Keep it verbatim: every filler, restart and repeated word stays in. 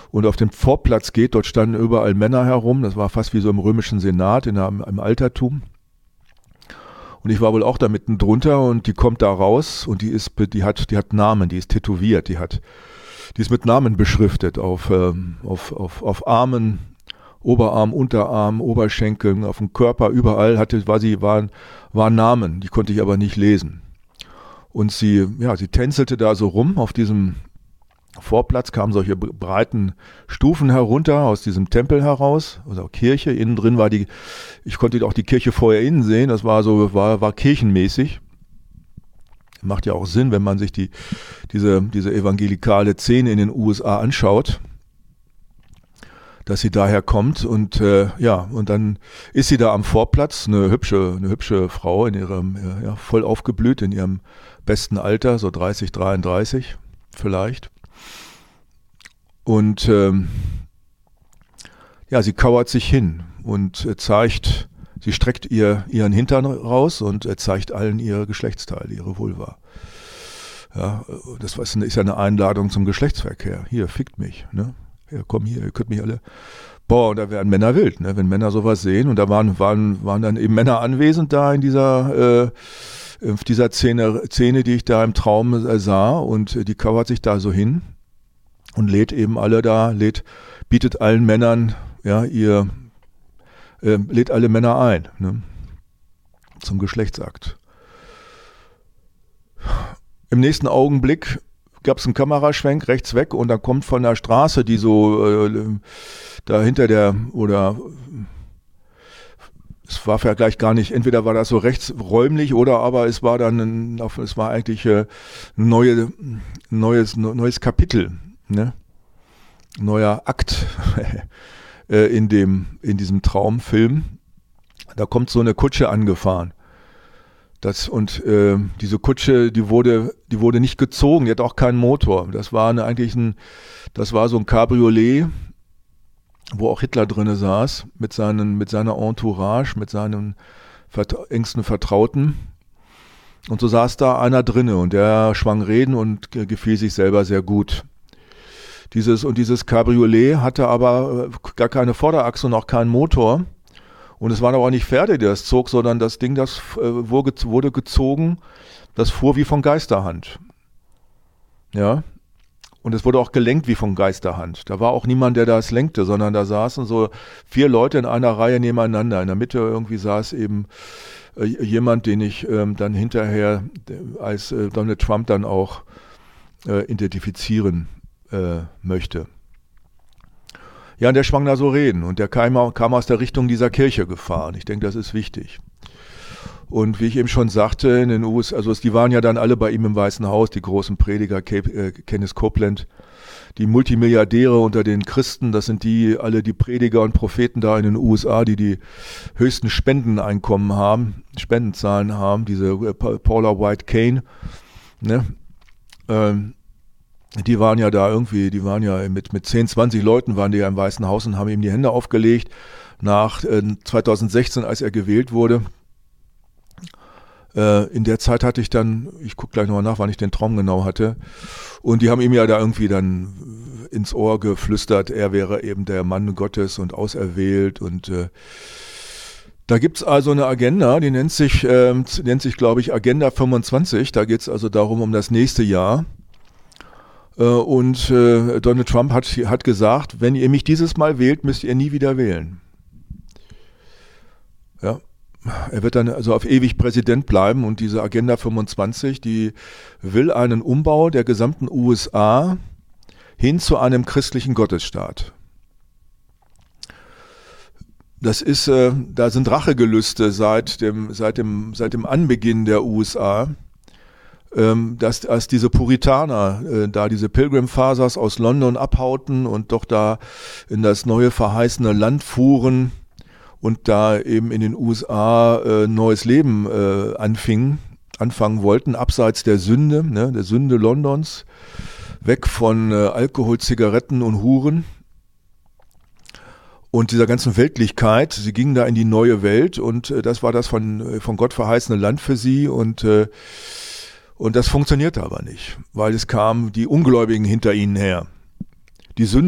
und auf den Vorplatz geht, dort standen überall Männer herum, das war fast wie so im römischen Senat, in einem, im Altertum. Und ich war wohl auch da mitten drunter und die kommt da raus und die ist, die hat, die hat Namen, die ist tätowiert, die hat, die ist mit Namen beschriftet auf, ähm, auf, auf, auf Armen, Oberarm, Unterarm, Oberschenkeln, auf dem Körper, überall hatte, war sie, waren, waren Namen, die konnte ich aber nicht lesen. Und sie, ja, sie tänzelte da so rum auf diesem Vorplatz, kamen solche breiten Stufen herunter aus diesem Tempel heraus, also Kirche, innen drin war die, ich konnte auch die Kirche vorher innen sehen, das war so, war, war kirchenmäßig. Macht ja auch Sinn, wenn man sich die, diese, diese evangelikale Szene in den U S A anschaut, dass sie daher kommt und äh, ja, und dann ist sie da am Vorplatz, eine hübsche, eine hübsche Frau in ihrem, ja, voll aufgeblüht, in ihrem besten Alter, so dreißig, dreiunddreißig vielleicht. Und ähm, ja, sie kauert sich hin und äh, zeigt, sie streckt ihr ihren Hintern raus und äh, zeigt allen ihre Geschlechtsteile, ihre Vulva. Ja, das ist ja eine Einladung zum Geschlechtsverkehr. Hier, fickt mich, ne? Ja, komm hier, ihr könnt mich alle. Boah, und da werden Männer wild, ne? Wenn Männer sowas sehen. Und da waren, waren, waren dann eben Männer anwesend da in dieser, äh, in dieser Szene, Szene, die ich da im Traum äh, sah. Und äh, die kauert sich da so hin und lädt eben alle da, lädt, bietet allen Männern, ja, ihr, äh, lädt alle Männer ein, ne? Zum Geschlechtsakt. Im nächsten Augenblick gab es einen Kameraschwenk rechts weg und dann kommt von der Straße, die so äh, da hinter der, oder es war vielleicht gar nicht, entweder war das so rechts räumlich oder aber es war dann, ein, es war eigentlich äh, ein neue, neues, neues Kapitel, ne? Neuer Akt äh, in dem, in diesem Traumfilm. Da kommt so eine Kutsche angefahren. Das, und äh, diese Kutsche, die wurde, die wurde nicht gezogen, die hat auch keinen Motor. Das war eine, eigentlich ein, das war so ein Cabriolet, wo auch Hitler drinne saß, mit seinen, mit seiner Entourage, mit seinen vert- engsten Vertrauten. Und so saß da einer drinne und der schwang Reden und äh, gefiel sich selber sehr gut. Dieses, und dieses Cabriolet hatte aber gar keine Vorderachse und auch keinen Motor. Und es waren aber auch nicht Pferde, die das zog, sondern das Ding, das äh, wurde, wurde gezogen, das fuhr wie von Geisterhand. Ja. Und es wurde auch gelenkt wie von Geisterhand. Da war auch niemand, der das lenkte, sondern da saßen so vier Leute in einer Reihe nebeneinander. In der Mitte irgendwie saß eben äh, jemand, den ich ähm, dann hinterher als äh, Donald Trump dann auch äh, identifizieren äh, möchte. Ja, und der schwang da so Reden und der kam, kam aus der Richtung dieser Kirche gefahren. Ich denke, das ist wichtig. Und wie ich eben schon sagte, in den U S A, also die waren ja dann alle bei ihm im Weißen Haus, die großen Prediger, Cape, äh, Kenneth Copeland, die Multimilliardäre unter den Christen, das sind die, alle die Prediger und Propheten da in den U S A, die die höchsten Spendeneinkommen haben, Spendenzahlen haben, diese äh, Paula White Cain, ne, ähm, die waren ja da irgendwie, die waren ja mit, mit zehn, zwanzig Leuten waren die ja im Weißen Haus und haben ihm die Hände aufgelegt nach äh, zweitausendsechzehn, als er gewählt wurde. Äh, in der Zeit hatte ich dann, ich gucke gleich nochmal nach, wann ich den Traum genau hatte, und die haben ihm ja da irgendwie dann ins Ohr geflüstert, er wäre eben der Mann Gottes und auserwählt und äh, da gibt's also eine Agenda, die nennt sich, äh, nennt sich glaube ich Agenda fünfundzwanzig, da geht's also darum um das nächste Jahr. Und äh, Donald Trump hat, hat gesagt, wenn ihr mich dieses Mal wählt, müsst ihr nie wieder wählen. Ja, er wird dann also auf ewig Präsident bleiben und diese Agenda fünfundzwanzig, die will einen Umbau der gesamten U S A hin zu einem christlichen Gottesstaat. Das ist, äh, da sind Rachegelüste seit dem, seit dem, seit dem Anbeginn der U S A. Dass als diese Puritaner äh, da diese Pilgrim Fathers aus London abhauten und doch da in das neue verheißene Land fuhren und da eben in den U S A äh, neues Leben äh, anfingen, anfangen wollten, abseits der Sünde, ne, der Sünde Londons, weg von äh, Alkohol, Zigaretten und Huren und dieser ganzen Weltlichkeit. Sie gingen da in die neue Welt und äh, das war das von, von Gott verheißene Land für sie und äh, Und das funktionierte aber nicht, weil es kamen die Ungläubigen hinter ihnen her. Die Sünder